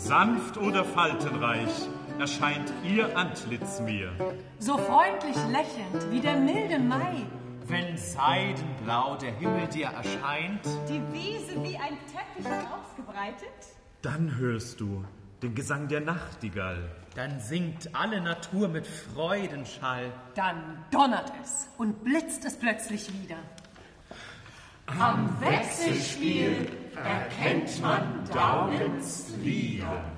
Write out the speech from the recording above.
Sanft oder faltenreich erscheint ihr Antlitz mir. So freundlich lächelnd wie der milde Mai. Wenn seidenblau der Himmel dir erscheint, die Wiese wie ein Teppich ausgebreitet, dann hörst du den Gesang der Nachtigall. Dann singt alle Natur mit Freudenschall. Dann donnert es und blitzt es plötzlich wieder. Am Wechselspiel erkennt man Daumens Lieder.